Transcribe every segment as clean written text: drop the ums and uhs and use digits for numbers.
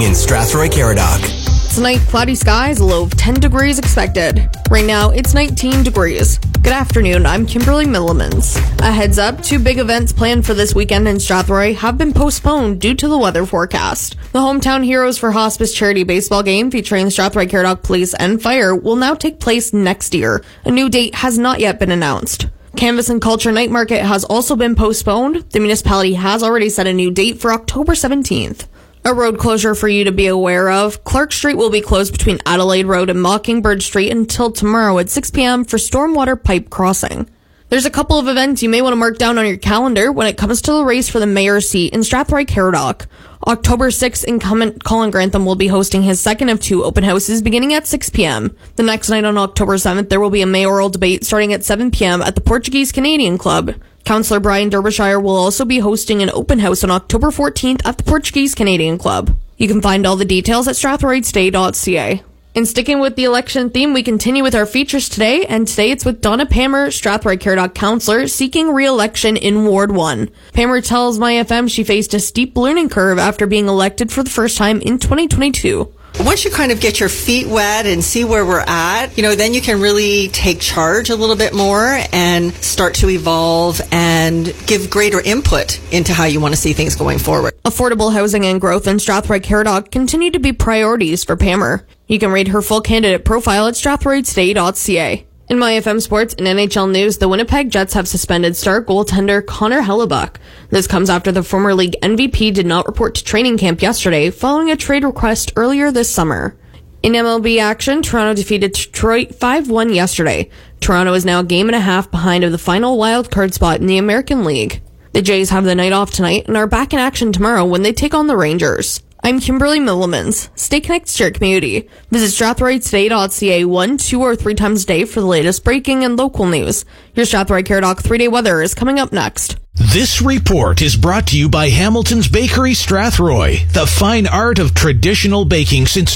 in Strathroy-Caradoc. Tonight, cloudy skies, a low of 10 degrees expected. Right now, it's 19 degrees. Good afternoon, I'm Kimberly Millimans. A heads up, 2 big events planned for this weekend in Strathroy have been postponed due to the weather forecast. The Hometown Heroes for Hospice charity baseball game featuring Strathroy-Caradoc Police and Fire will now take place next year. A new date has not yet been announced. Canvas and Culture Night Market has also been postponed. The municipality has already set a new date for October 17th. A road closure for you to be aware of. Clark Street will be closed between Adelaide Road and Mockingbird Street until tomorrow at 6 p.m. for stormwater pipe crossing. There's a couple of events you may want to mark down on your calendar when it comes to the race for the mayor's seat in Strathroy-Caradoc. October 6th, incumbent Colin Grantham will be hosting his second of 2 open houses beginning at 6 p.m. The next night on October 7th, there will be a mayoral debate starting at 7 p.m. at the Portuguese Canadian Club. Councillor Brian Derbyshire will also be hosting an open house on October 14th at the Portuguese Canadian Club. You can find all the details at strathroytoday.ca. And sticking with the election theme, we continue with our features today, and today it's with Donna Pammer, Strathroy-Caradoc councillor, seeking re-election in Ward 1. Pammer tells MyFM she faced a steep learning curve after being elected for the first time in 2022. Once you kind of get your feet wet and see where we're at, then you can really take charge a little bit more and start to evolve and give greater input into how you want to see things going forward. Affordable housing and growth in Strathroy-Caradoc continue to be priorities for Pammer. You can read her full candidate profile at strathroytoday.ca. In MyFM Sports and NHL news, the Winnipeg Jets have suspended star goaltender Connor Hellebuck. This comes after the former league MVP did not report to training camp yesterday following a trade request earlier this summer. In MLB action, Toronto defeated Detroit 5-1 yesterday. Toronto is now a game and a half behind of the final wildcard spot in the American League. The Jays have the night off tonight and are back in action tomorrow when they take on the Rangers. I'm Kimberly Millimans. Stay connected to your community. Visit strathroytoday.ca 1, 2, or 3 times a day for the latest breaking and local news. Your Strathroy-Caradoc 3-day weather is coming up next. This report is brought to you by Hamilton's Bakery Strathroy, the fine art of traditional baking since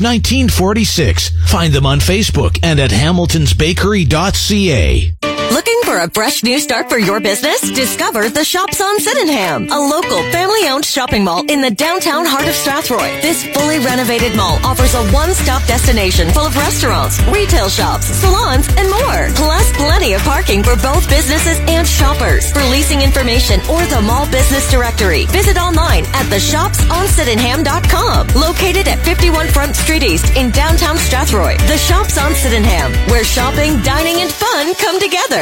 1946. Find them on Facebook and at hamiltonsbakery.ca. Looking for a fresh new start for your business? Discover the Shops on Sydenham, a local family-owned shopping mall in the downtown heart of Strathroy. This fully renovated mall offers a one-stop destination full of restaurants, retail shops, salons, and more. Plus plenty of parking for both businesses and shoppers. For leasing information or the mall business directory, visit online at theshopsonsydenham.com. Located at 51 Front Street East in downtown Strathroy. The Shops on Sydenham, where shopping, dining, and fun come together.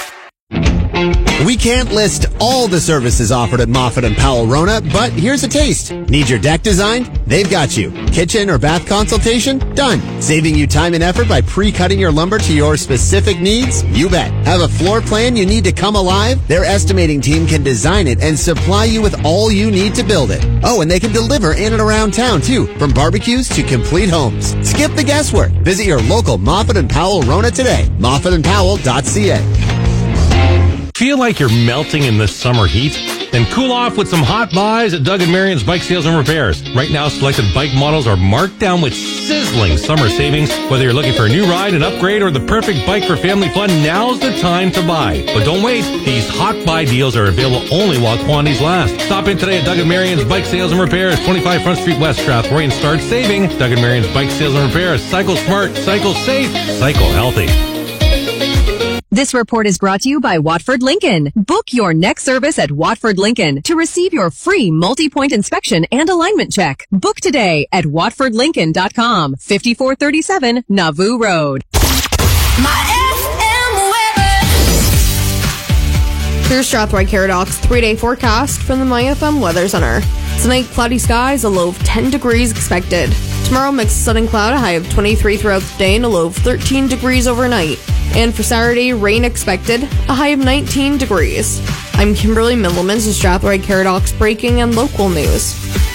We can't list all the services offered at Moffat & Powell Rona, but here's a taste. Need your deck designed? They've got you. Kitchen or bath consultation? Done. Saving you time and effort by pre-cutting your lumber to your specific needs? You bet. Have a floor plan you need to come alive? Their estimating team can design it and supply you with all you need to build it. Oh, and they can deliver in and around town too, from barbecues to complete homes. Skip the guesswork. Visit your local Moffat & Powell Rona today. moffatandpowell.ca. Feel like you're melting in this summer heat? Then cool off with some hot buys at Doug & Marion's Bike Sales and Repairs. Right now, selected bike models are marked down with sizzling summer savings. Whether you're looking for a new ride, an upgrade, or the perfect bike for family fun, now's the time to buy. But don't wait. These hot buy deals are available only while quantities last. Stop in today at Doug & Marion's Bike Sales and Repairs, 25 Front Street West, Strathroy, and start saving. Doug & Marion's Bike Sales and Repairs. Cycle smart, cycle safe, cycle healthy. This report is brought to you by Watford Lincoln. Book your next service at Watford Lincoln to receive your free multi-point inspection and alignment check. Book today at watfordlincoln.com, 5437 Nauvoo Road. Here's Strathroy-Caradoc's 3-day forecast from the MyFM Weather Center. Tonight, cloudy skies, a low of 10 degrees expected. Tomorrow, mixed sun and cloud, a high of 23 throughout the day and a low of 13 degrees overnight. And for Saturday, rain expected, a high of 19 degrees. I'm Kimberly Millimans of Strathroy-Caradoc's breaking and local news.